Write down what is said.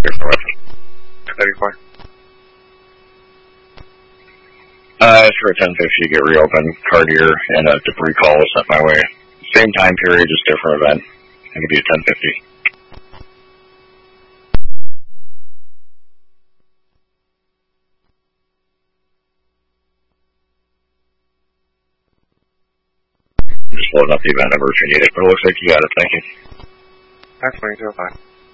Here's the weapon. 34. It's for a 1050 to get reopened. Cartier and a debris call was sent my way. Same time period, just different event. It could be a 1050. Just loading up the event number if you need it, but it looks like you got it. Thank you. That's 2005.